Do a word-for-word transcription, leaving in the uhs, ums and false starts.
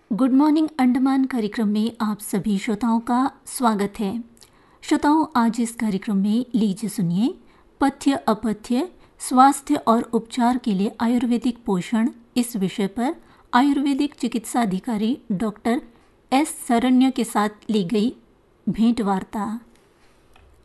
Good morning Andaman कार्यक्रम में आप सभी श्रोताओं का स्वागत है। श्रोताओं, आज इस कार्यक्रम में लीजिए सुनिए पथ्य अपथ्य स्वास्थ्य और उपचार के लिए आयुर्वेदिक पोषण, इस विषय पर आयुर्वेदिक चिकित्सा अधिकारी डॉक्टर एस शरण्य के साथ ली गई भेंट वार्ता।